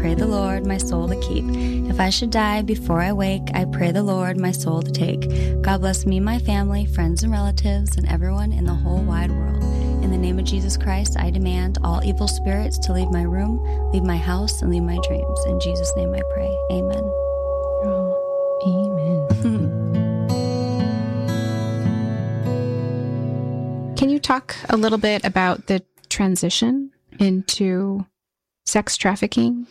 pray the Lord my soul to keep. If I should die before I wake, I pray the Lord my soul to take. God bless me, my family, friends and relatives, and everyone in the whole wide world. In the name of Jesus Christ, I demand all evil spirits to leave my room, leave my house, and leave my dreams. In Jesus' name I pray. Amen. Oh, amen. Can you talk a little bit about the transition into sex trafficking?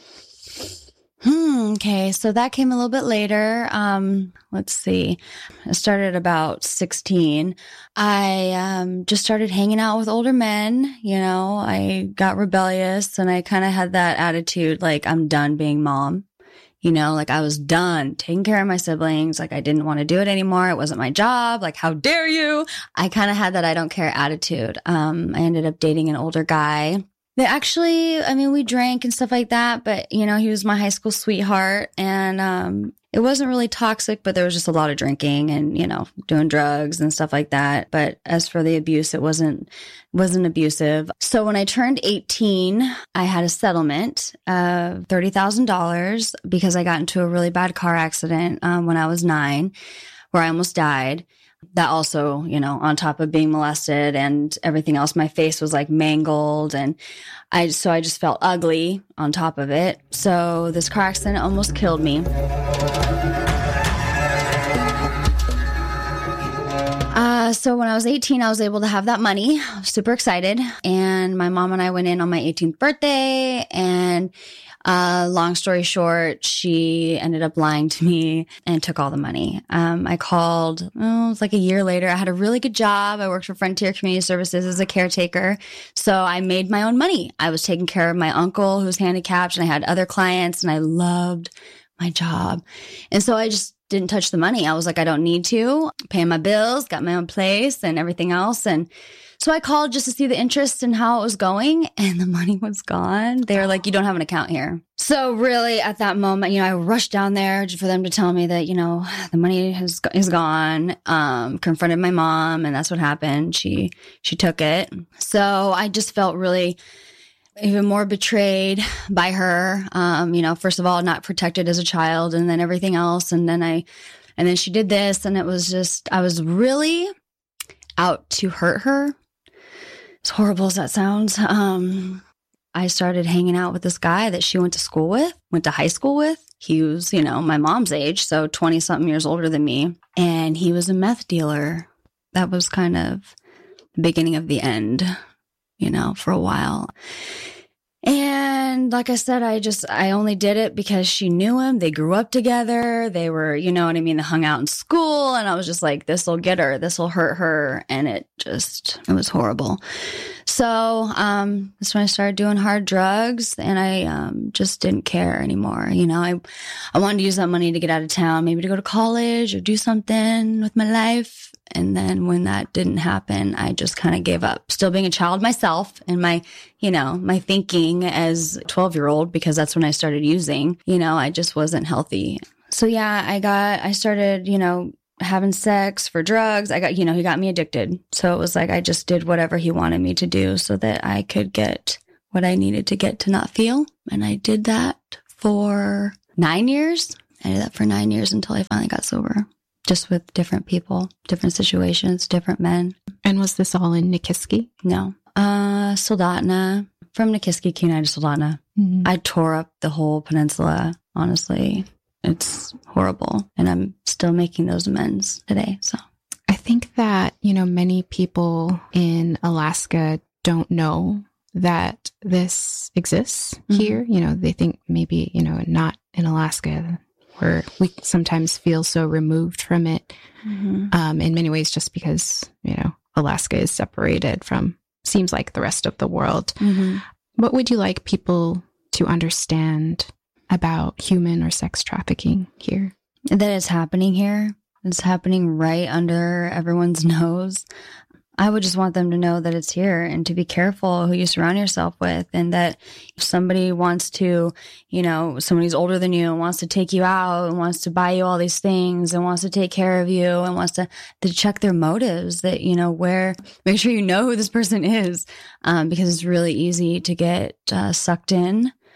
Okay, so that came a little bit later. Let's see. I started about 16. I just started hanging out with older men. You know, I got rebellious and I kind of had that attitude like I'm done being mom. You know, like I was done taking care of my siblings. Like I didn't want to do it anymore. It wasn't my job. Like, how dare you? I kind of had that I don't care attitude. I ended up dating an older guy. They actually, I mean, we drank and stuff like that, but you know, he was my high school sweetheart and, it wasn't really toxic, but there was just a lot of drinking and, you know, doing drugs and stuff like that. But as for the abuse, it wasn't abusive. So when I turned 18, I had a settlement of $30,000 because I got into a really bad car accident, when I was 9, where I almost died. That also, you know, on top of being molested and everything else, my face was like mangled and I just felt ugly on top of it. So this car accident almost killed me. So when I was 18, I was able to have that money. I was super excited. And my mom and I went in on my 18th birthday and long story short, she ended up lying to me and took all the money. I called, it was like a year later. I had a really good job. I worked for Frontier Community Services as a caretaker. So I made my own money. I was taking care of my uncle who's handicapped and I had other clients and I loved my job. And so I just didn't touch the money. I was like, I don't need to. Paying my bills, got my own place and everything else. And so I called just to see the interest and how it was going, and the money was gone. They were like, you don't have an account here. So really at that moment, you know, I rushed down there for them to tell me that, you know, the money is gone, confronted my mom, and that's what happened. She took it. So I just felt really even more betrayed by her. You know, first of all, not protected as a child and then everything else. And then she did this, and it was just, I was really out to hurt her. As horrible as that sounds, I started hanging out with this guy that she went to high school with. He was, you know, my mom's age, so 20-something years older than me. And he was a meth dealer. That was kind of the beginning of the end, you know, for a while. And like I said, I only did it because she knew him. They grew up together. They were, you know what I mean? They hung out in school. And I was just like, this will get her. This will hurt her. And it was horrible. So that's when I started doing hard drugs. And I just didn't care anymore. You know, I wanted to use that money to get out of town, maybe to go to college or do something with my life. And then when that didn't happen, I just kind of gave up. Still being a child myself and my thinking as a 12-year-old, because that's when I started using, you know, I just wasn't healthy. So yeah, I started, you know, having sex for drugs. He got me addicted. So it was like, I just did whatever he wanted me to do so that I could get what I needed to get to not feel. And I did that for 9 years. I did that for 9 years until I finally got sober. Just with different people, different situations, different men. And was this all in Nikiski? No. Soldotna. From Nikiski, Kenai to Soldotna. Mm-hmm. I tore up the whole peninsula, honestly. It's horrible. And I'm still making those amends today, so. I think that, you know, many people in Alaska don't know that this exists here. You know, they think maybe, you know, not in Alaska, where we sometimes feel so removed from it, in many ways, just because, you know, Alaska is separated from, seems like, the rest of the world. Mm-hmm. What would you like people to understand about human or sex trafficking here? That it's happening here. It's happening right under everyone's nose. I would just want them to know that it's here and to be careful who you surround yourself with, and that if somebody wants to, you know, somebody who's older than you and wants to take you out and wants to buy you all these things and wants to take care of you and wants to check their motives, that, you know, make sure you know who this person is, because it's really easy to get sucked in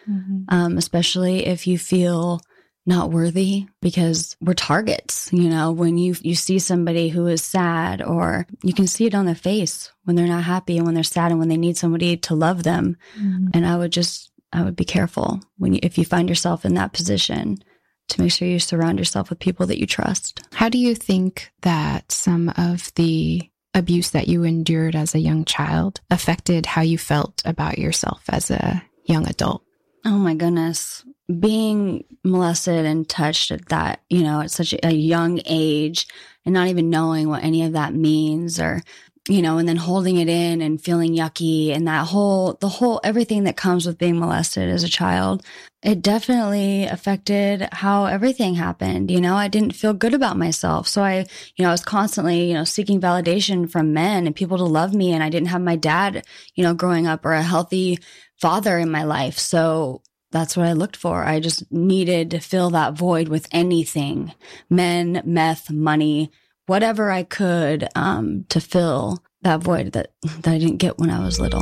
Especially if you feel not worthy, because we're targets. When you see somebody who is sad, or you can see it on their face when they're not happy and when they're sad and when they need somebody to love them. And I would be careful if you find yourself in that position, to make sure you surround yourself with people that you trust. How do you think that some of the abuse that you endured as a young child affected how you felt about yourself as a young adult? Oh my goodness. Being molested and touched at that, at such a young age, and not even knowing what any of that means, or, and then holding it in and feeling yucky, and everything that comes with being molested as a child, it definitely affected how everything happened. I didn't feel good about myself. So I was constantly, seeking validation from men and people to love me. And I didn't have my dad, growing up, or a healthy father in my life. So that's what I looked for. I just needed to fill that void with anything: men, meth, money, whatever I could, to fill that void that I didn't get when I was little.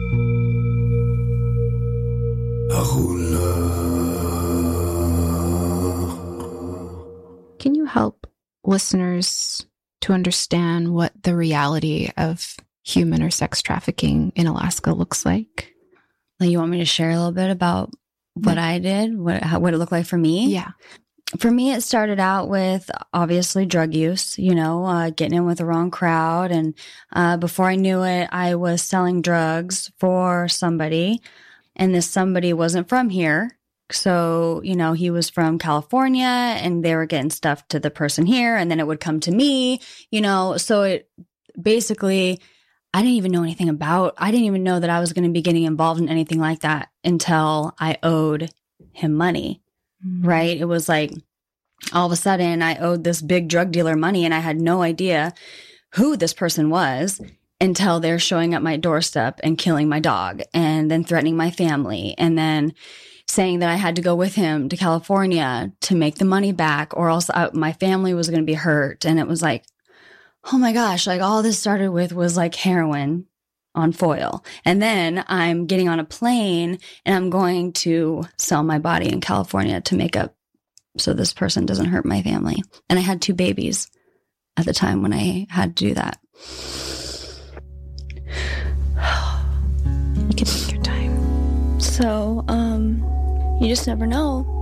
Can you help listeners to understand what the reality of human or sex trafficking in Alaska looks like? You want me to share a little bit about what I did, what it looked like for me? Yeah. For me, it started out with obviously drug use, getting in with the wrong crowd. And before I knew it, I was selling drugs for somebody. And this somebody wasn't from here. So, he was from California, and they were getting stuff to the person here, and then it would come to me, So it basically, I didn't even know anything I didn't even know that I was going to be getting involved in anything like that until I owed him money, right? It was like, all of a sudden I owed this big drug dealer money, and I had no idea who this person was until they're showing up my doorstep and killing my dog, and then threatening my family, and then saying that I had to go with him to California to make the money back, or else my family was going to be hurt. And it was like, oh my gosh, all this started with was like heroin on foil. And then I'm getting on a plane, and I'm going to sell my body in California to make up so this person doesn't hurt my family. And I had 2 babies at the time when I had to do that. You can take your time. So, you just never know